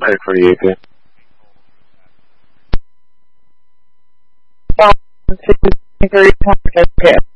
ready for you, AP. 1, 2, 3, okay.